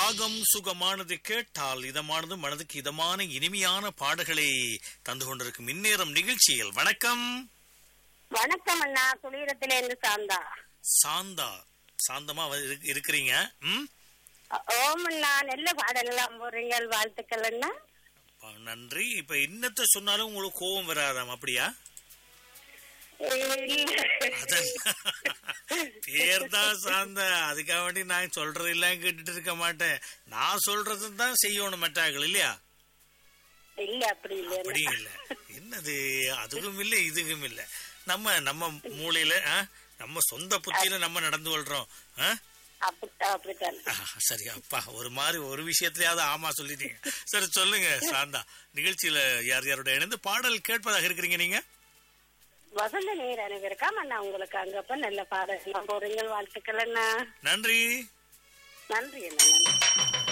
ராகம் சுகமானது கேட்டால் இதமானது மனதுக்கு இதமான இனிமையான பாடல்களை தந்து கொண்டிருக்கும் இந்நேரம் நிகழ்ச்சியில் வணக்கம். வணக்கம் அண்ணா, துளிரத்தில இருந்து சாந்தா. சாந்தா சாந்தமா இருக்கிறீங்க. ஓம் அண்ணா, நல்ல பாடலாம் போறீங்க, வாழ்த்துக்கள் அண்ணா. நன்றி. இப்ப இன்னத்தை சொன்னாலும் உங்களுக்கு கோபம் வராதாம், அப்படியா? பேர் தான் சாந்தா, அதுக்காக வேண்டி நான் சொல்றது எல்லாம் கேட்டுட்டு இருக்க மாட்டேன். நான் சொல்றது தான் செய்யணும் மற்றார்கள், இல்லையா? இல்ல அப்படி இல்ல, அப்படி இல்ல. என்னது அதுவும் இல்ல இதுவும் இல்ல. நம்ம நம்ம மூளையில நம்ம சொந்த புத்தியில நம்ம நடந்து கொள்றோம். சரி அப்பா, ஒரு மாதிரி ஒரு விஷயத்திலயாவது ஆமா சொல்லிட்டீங்க. சரி சொல்லுங்க சாந்தா, நிகழ்ச்சியில யார் யாரோட இணைந்து பாடல் கேட்பதாக இருக்கிறீங்க நீங்க? வசந்த நீர் அனைவருக்காம் அண்ணா, உங்களுக்கு அங்கப்ப நல்ல பாடல் போறீங்க, வாழ்த்துக்கள் அண்ணா. நன்றி. நன்றி அண்ணா, நன்றி.